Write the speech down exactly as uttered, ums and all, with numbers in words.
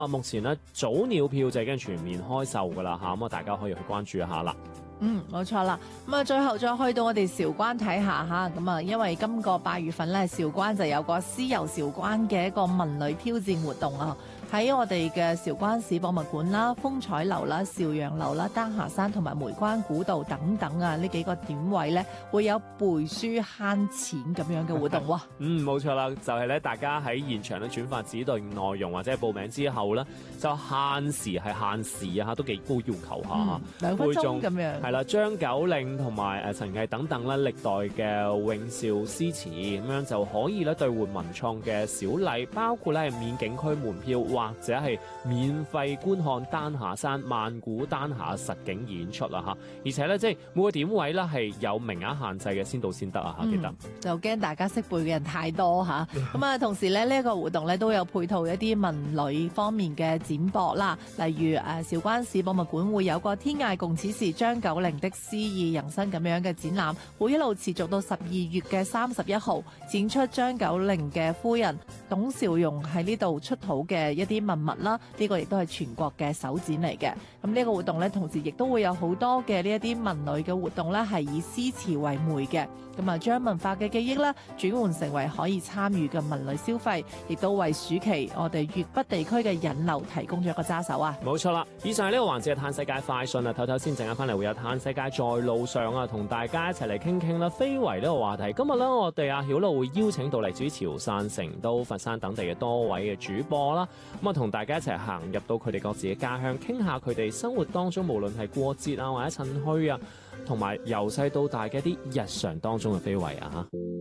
啊，目前咧早鳥票就已經全面開售噶啦嚇，咁啊大家可以去關注一下啦。 嗯，冇錯啦。咁啊，最後再去到我哋韶關睇下吓，咁啊，因為今個八月份咧，韶關就有個詩遊韶關嘅一個文旅挑戰活動啊。喺我哋嘅韶關市博物館啦、風采樓啦、邵陽樓啦、丹霞山同埋梅關古道等等啊，呢幾個點位咧會有背書慳錢咁樣嘅活動喎。 嗯，冇錯啦，就係咧，大家喺現場咧轉發指定內容或者係報名之後咧，就限時係限時啊，都幾高要求下嚇， 兩分鐘咁樣。 係啦，張九齡同埋誒陳毅等等咧，歷代嘅永韶詩詞咁樣就可以咧兌換文創嘅小禮，包括咧係免景區門票或者係免費觀看丹霞山萬古丹霞實景演出啦嚇，而且咧即係每個點位咧係有名額限制嘅，先到先得啊嚇，記得。 嗯、就驚大家識背嘅人太多嚇，咁啊同時咧呢一個活動咧都有配套一啲文旅方面嘅展博啦，例如誒韶關市博物館會有個天涯共此時張九齡的詩意人生咁樣嘅展覽，會一路持續到十二月嘅三十一號，展出張九齡嘅夫人董兆容喺呢度出土嘅一啲文物啦，呢、這個亦都係全國嘅首展嚟嘅。咁呢個活動咧，同時亦都會有好多嘅呢一啲文旅嘅活動咧，係以詩詞為媒嘅，咁啊將文化嘅記憶咧轉換成為可以參與嘅文旅消費，亦都為暑期我哋粵北地區嘅引流提供咗一個揸手啊！ 冇錯啦，以上係呢個環節嘅嘆世界快訊啊，唞唞先，陣間翻嚟會有嘆世界在路上啊，同大家一齊嚟傾傾啦，非遺呢個話題。今日咧，我哋阿曉樂會邀請到嚟自於潮汕、成都、佛山等地嘅多位嘅主播啦，咁啊同大家一齊行入到佢哋各自嘅家鄉，傾下佢哋生活當中無論係過節啊或者趁墟啊，同埋由細到大嘅一啲日常當中嘅非遺啊嚇。